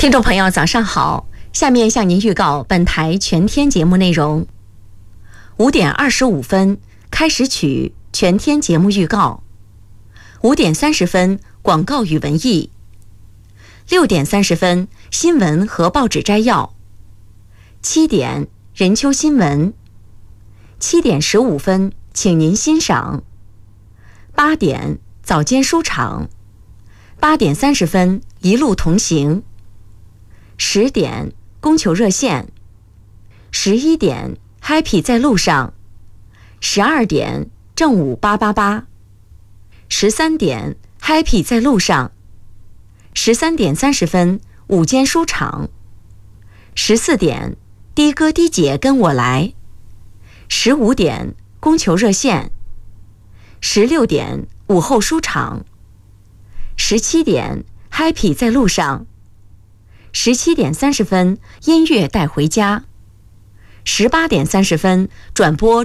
听众朋友早上好，下面向您预告本台全天节目内容。5点25分开始曲全天节目预告，5点30分广告与文艺，6点30分新闻和报纸摘要，7点任秋新闻，7点15分请您欣赏，8点早间书场，8点30分一路同行，10点供求热线，11点 Happy 在路上，12点正午888， 13点 Happy 在路上，13点30分午间书场，14点的哥的姐跟我来，15点供求热线，16点午后书场，17点 Happy 在路上，17点30分音乐带回家，18点30分转播